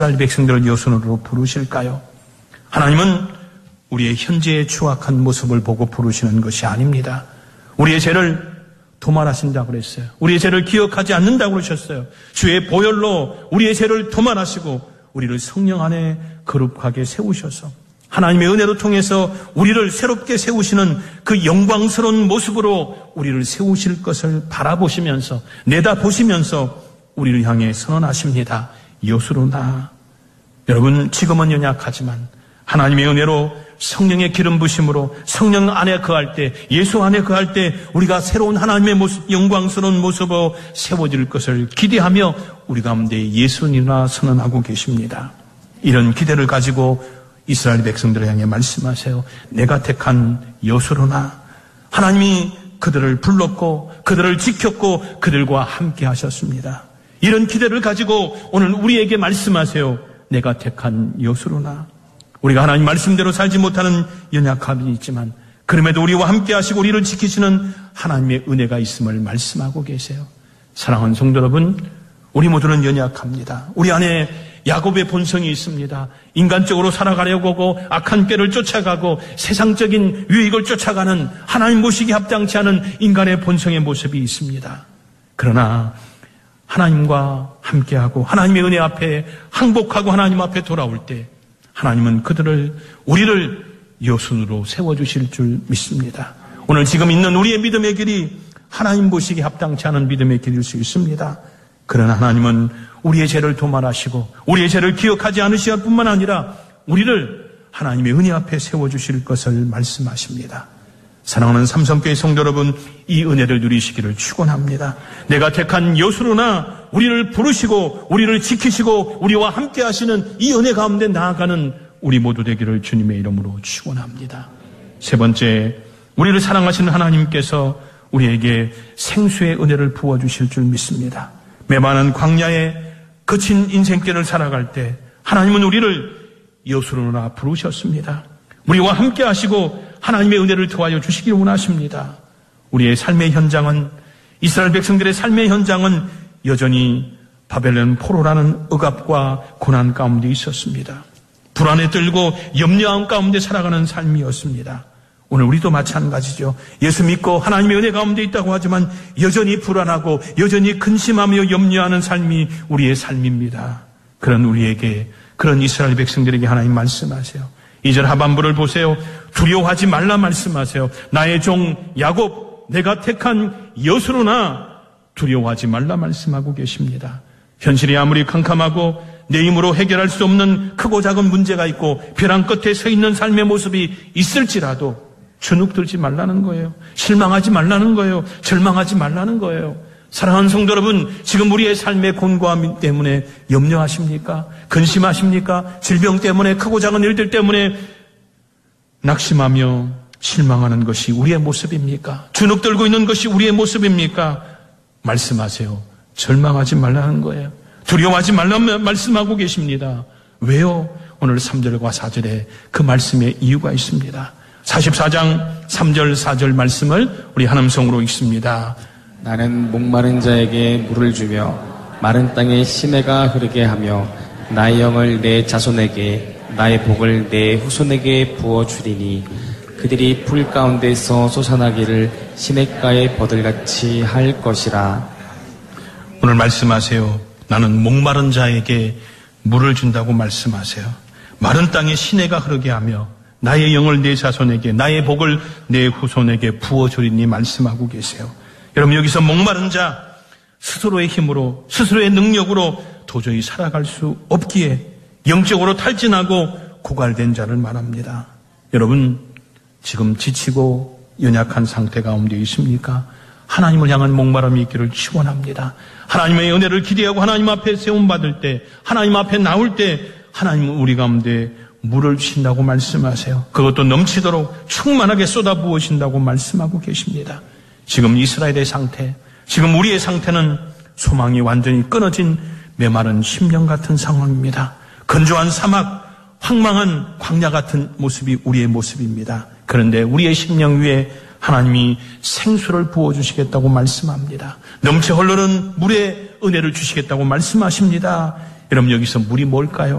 이스라엘 백성들을 여손으로 부르실까요? 하나님은 우리의 현재의 추악한 모습을 보고 부르시는 것이 아닙니다. 우리의 죄를 도말하신다고 그랬어요. 우리의 죄를 기억하지 않는다고 그러셨어요. 주의 보혈로 우리의 죄를 도말하시고 우리를 성령 안에 거룩하게 세우셔서 하나님의 은혜로 통해서 우리를 새롭게 세우시는 그 영광스러운 모습으로 우리를 세우실 것을 바라보시면서 내다보시면서 우리를 향해 선언하십니다. 여수로나. 여러분, 지금은 연약하지만 하나님의 은혜로 성령의 기름 부심으로 성령 안에 거할 때, 예수 안에 거할 때 우리가 새로운 하나님의 모습, 영광스러운 모습으로 세워질 것을 기대하며 우리 가운데 예수님이나 선언하고 계십니다. 이런 기대를 가지고 이스라엘 백성들을 향해 말씀하세요. 내가 택한 여수로나. 하나님이 그들을 불렀고 그들을 지켰고 그들과 함께 하셨습니다. 이런 기대를 가지고 오늘 우리에게 말씀하세요. 내가 택한 여수로나. 우리가 하나님 말씀대로 살지 못하는 연약함이 있지만 그럼에도 우리와 함께 하시고 우리를 지키시는 하나님의 은혜가 있음을 말씀하고 계세요. 사랑하는 성도 여러분, 우리 모두는 연약합니다. 우리 안에 야곱의 본성이 있습니다. 인간적으로 살아가려고 하고 악한 꾀를 쫓아가고 세상적인 유익을 쫓아가는 하나님 모시기 합당치 않은 인간의 본성의 모습이 있습니다. 그러나 하나님과 함께하고 하나님의 은혜 앞에 항복하고 하나님 앞에 돌아올 때 하나님은 우리를 여순으로 세워주실 줄 믿습니다. 오늘 지금 있는 우리의 믿음의 길이 하나님 보시기 합당치 않은 믿음의 길일 수 있습니다. 그러나 하나님은 우리의 죄를 도말하시고 우리의 죄를 기억하지 않으실 뿐만 아니라 우리를 하나님의 은혜 앞에 세워주실 것을 말씀하십니다. 사랑하는 삼성교회 성도 여러분, 이 은혜를 누리시기를 축원합니다. 내가 택한 여수로나 우리를 부르시고 우리를 지키시고 우리와 함께 하시는 이 은혜 가운데 나아가는 우리 모두 되기를 주님의 이름으로 축원합니다. 세 번째, 우리를 사랑하시는 하나님께서 우리에게 생수의 은혜를 부어주실 줄 믿습니다. 메마른 광야에 거친 인생길을 살아갈 때 하나님은 우리를 여수로나 부르셨습니다. 우리와 함께 하시고 하나님의 은혜를 더하여 주시기를 원하십니다. 우리의 삶의 현장은, 이스라엘 백성들의 삶의 현장은 여전히 바벨론 포로라는 억압과 고난 가운데 있었습니다. 불안에 떨고 염려함 가운데 살아가는 삶이었습니다. 오늘 우리도 마찬가지죠. 예수 믿고 하나님의 은혜 가운데 있다고 하지만 여전히 불안하고 여전히 근심하며 염려하는 삶이 우리의 삶입니다. 그런 우리에게, 그런 이스라엘 백성들에게 하나님 말씀하세요. 2절 하반부를 보세요. 두려워하지 말라 말씀하세요. 나의 종 야곱, 내가 택한 여수로나 두려워하지 말라 말씀하고 계십니다. 현실이 아무리 캄캄하고 내 힘으로 해결할 수 없는 크고 작은 문제가 있고 벼랑 끝에 서 있는 삶의 모습이 있을지라도 주눅들지 말라는 거예요. 실망하지 말라는 거예요. 절망하지 말라는 거예요. 사랑하는 성도 여러분, 지금 우리의 삶의 곤고함 때문에 염려하십니까? 근심하십니까? 질병 때문에, 크고 작은 일들 때문에 낙심하며 실망하는 것이 우리의 모습입니까? 주눅들고 있는 것이 우리의 모습입니까? 말씀하세요. 절망하지 말라는 거예요. 두려워하지 말라는 말씀하고 계십니다. 왜요? 오늘 3절과 4절에 그 말씀의 이유가 있습니다. 44장 3절 4절 말씀을 우리 한음성으로 읽습니다. 나는 목마른 자에게 물을 주며 마른 땅에 시내가 흐르게 하며 나의 영을 내 자손에게 나의 복을 내 후손에게 부어주리니 그들이 불 가운데서 솟아나기를 시냇가의 버들같이 할 것이라. 오늘 말씀하세요. 나는 목마른 자에게 물을 준다고 말씀하세요. 마른 땅에 시내가 흐르게 하며 나의 영을 내 자손에게 나의 복을 내 후손에게 부어주리니 말씀하고 계세요. 여러분, 여기서 목마른 자, 스스로의 힘으로 스스로의 능력으로 도저히 살아갈 수 없기에 영적으로 탈진하고 고갈된 자를 말합니다. 여러분, 지금 지치고 연약한 상태 가운데 있습니까? 하나님을 향한 목마름이 있기를 축원합니다. 하나님의 은혜를 기대하고 하나님 앞에 세움받을 때, 하나님 앞에 나올 때 하나님은 우리 가운데 물을 주신다고 말씀하세요. 그것도 넘치도록 충만하게 쏟아부으신다고 말씀하고 계십니다. 지금 이스라엘의 상태, 지금 우리의 상태는 소망이 완전히 끊어진 메마른 심령 같은 상황입니다. 건조한 사막, 황망한 광야 같은 모습이 우리의 모습입니다. 그런데 우리의 심령 위에 하나님이 생수를 부어주시겠다고 말씀합니다. 넘쳐 흘러는 물의 은혜를 주시겠다고 말씀하십니다. 여러분 여기서 물이 뭘까요?